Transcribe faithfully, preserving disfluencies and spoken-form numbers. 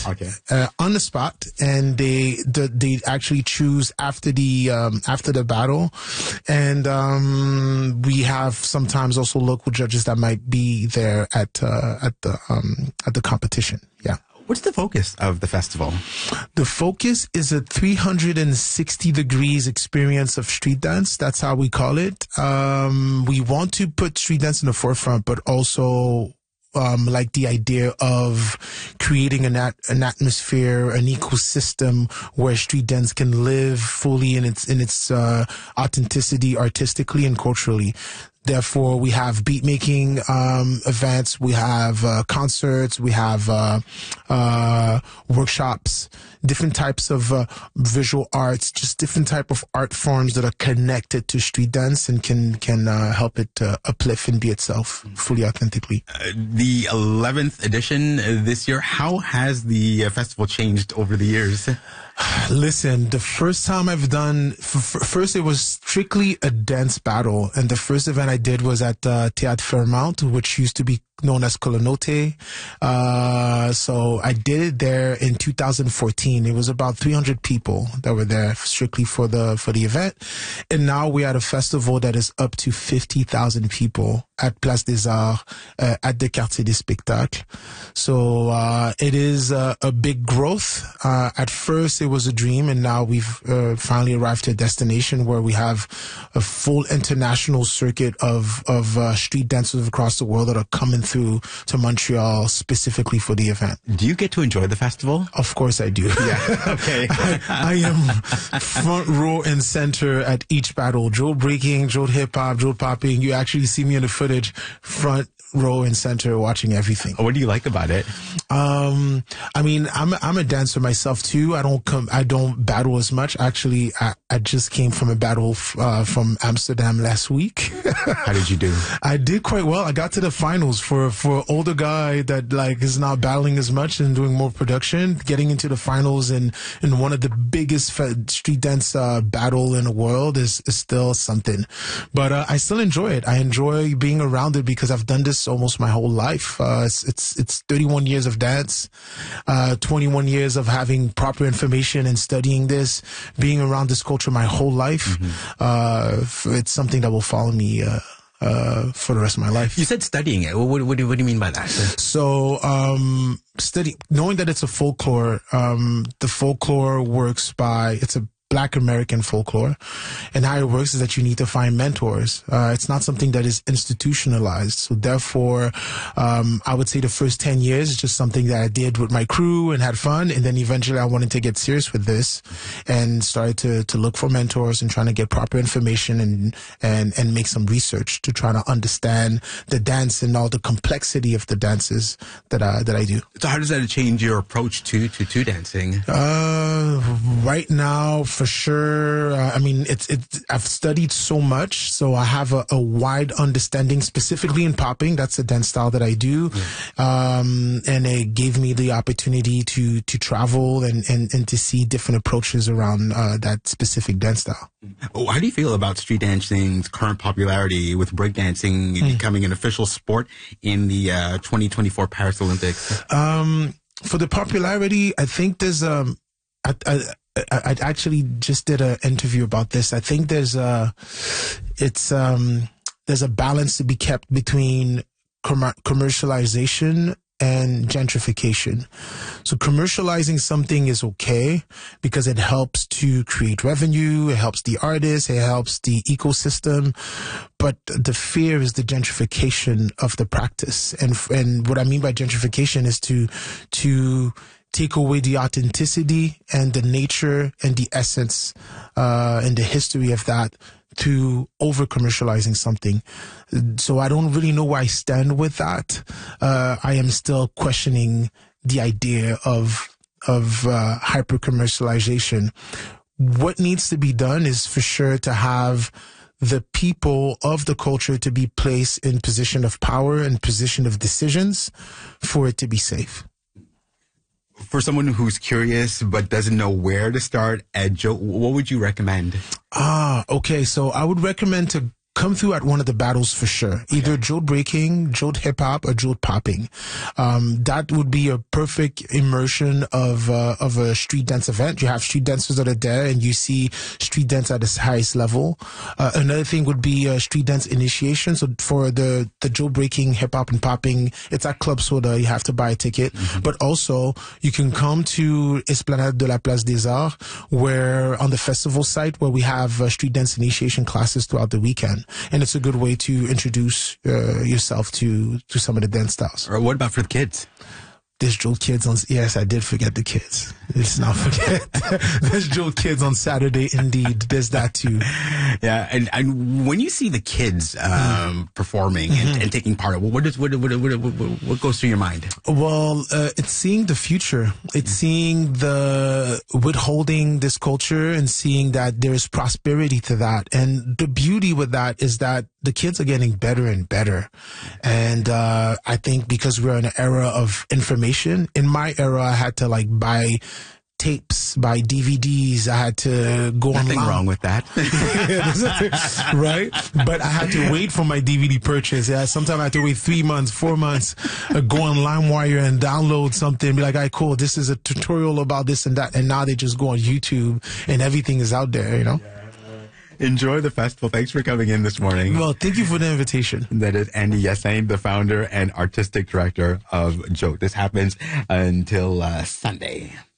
Okay. Uh, on the spot, and they the, they actually choose after the um, after the battle, and um, we have sometimes also local judges that might be there at uh, at the um, at the competition. Yeah. What's the focus of the festival? The focus is a three hundred sixty degrees experience of street dance. That's how we call it. Um, we want to put street dance in the forefront, but also um, like the idea of creating an, at- an atmosphere, an ecosystem where street dance can live fully in its in its uh, authenticity, artistically and culturally. Therefore, we have beat making um, events, we have uh, concerts, we have uh, uh, workshops, different types of uh, visual arts, just different type of art forms that are connected to street dance and can can uh, help it uh, uplift and be itself fully authentically. Uh, the eleventh edition uh, this year. How has the uh, festival changed over the years? Listen, the first time I've done, f- f- first it was strictly a dance battle, and the first event I did was at uh, Théâtre Fairmount, which used to be known as Colonote. Uh, so I did it there in two thousand fourteen. It was about three hundred people that were there strictly for the for the event, and now we're at a festival that is up to fifty thousand people at Place des Arts, uh, at the Quartier des Spectacles. So uh, it is uh, a big growth. Uh, at first it was a dream, and now we've uh, finally arrived to a destination where we have a full international circuit of of uh, street dancers across the world that are coming through to Montreal specifically for the event. Do you get to enjoy the festival? Of course I do. Yeah. Okay. I, I am front row and center at each battle. Drill breaking, drill hip hop, drill popping. You actually see me in the footage, front row and center, watching everything. What do you like about it? Um, I mean, I'm I'm a dancer myself too. I don't come, I don't battle as much. Actually, I, I just came from a battle f- uh, from Amsterdam last week. How did you do? I did quite well. I got to the finals for for an older guy that like is not battling as much and doing more production. Getting into the finals in in one of the biggest fe- street dance uh, battle in the world is, is still something. But uh, I still enjoy it. I enjoy being around it because I've done this almost my whole life. Uh, it's, it's, it's thirty-one years of dance, uh, twenty-one years of having proper information and studying this, being around this culture my whole life. Mm-hmm. Uh, it's something that will follow me, uh, uh, for the rest of my life. You said studying it. What, what, what, do, what do you mean by that? So, um, study, knowing that it's a folklore, um, the folklore works by, it's a Black American folklore, and how it works is that you need to find mentors. Uh, it's not something that is institutionalized. So therefore, um, I would say the first ten years is just something that I did with my crew and had fun. And then eventually I wanted to get serious with this and started to, to look for mentors and trying to get proper information and, and, and make some research to try to understand the dance and all the complexity of the dances that I, that I do. So how does that change your approach to, to, to dancing? Uh, right now, for sure. Uh, I mean, it's, it's, I've studied so much, so I have a, a wide understanding specifically in popping. That's the dance style that I do. Yeah. Um, and it gave me the opportunity to, to travel and, and, and to see different approaches around, uh, that specific dance style. Oh, how do you feel about street dancing's current popularity with breakdancing mm. becoming an official sport in the, uh, twenty twenty-four Paris Olympics? Um, for the popularity, I think there's, um, I, I, I actually just did an interview about this. I think there's a, it's, um, there's a balance to be kept between com- commercialization and gentrification. So commercializing something is okay because it helps to create revenue, it helps the artist, it helps the ecosystem. But the fear is the gentrification of the practice. And, and what I mean by gentrification is to, to, take away the authenticity and the nature and the essence uh, and the history of that to over commercializing something. So I don't really know where I stand with that. Uh, I am still questioning the idea of of uh, hyper commercialization. What needs to be done is for sure to have the people of the culture to be placed in position of power and position of decisions for it to be safe. For someone who's curious but doesn't know where to start, Ed, Joe, what would you recommend? Ah, okay. So I would recommend to come through at one of the battles for sure. Either jolt breaking, jolt hip hop, or jolt popping. Um, that would be a perfect immersion of uh, of a street dance event. You have street dancers that are there, and you see street dance at its highest level. Uh, another thing would be uh, street dance initiation. So for the the jolt breaking, hip hop, and popping, it's at Club Soda. You have to buy a ticket, mm-hmm. but also you can come to Esplanade de la Place des Arts, where on the festival site, where we have uh, street dance initiation classes throughout the weekend, and it's a good way to introduce uh, yourself to to some of the dance styles. Or what about for the kids? There's Jolt Kids on, yes, I did forget the kids. Let's not forget. There's Jolt Kids on Saturday, indeed. There's that too. Yeah, and, and when you see the kids um, mm. performing and, mm-hmm. and taking part, what, does, what, what, what, what, what goes through your mind? Well, uh, it's seeing the future. It's seeing the withholding this culture and seeing that there's prosperity to that. And the beauty with that is that the kids are getting better and better. And uh, I think because we're in an era of information, in my era, I had to like buy tapes, buy D V Ds. I had to go Nothing online. wrong with that. Right? But I had to wait for my D V D purchase. Yeah, sometimes I had to wait three months, four months, uh, go on LimeWire and download something, be like, all right, cool, this is a tutorial about this and that. And now they just go on YouTube and everything is out there, you know? Yeah. Enjoy the festival. Thanks for coming in this morning. Well, thank you for the invitation. That is Andy Yassain, the founder and artistic director of Jolt. This happens until uh, Sunday.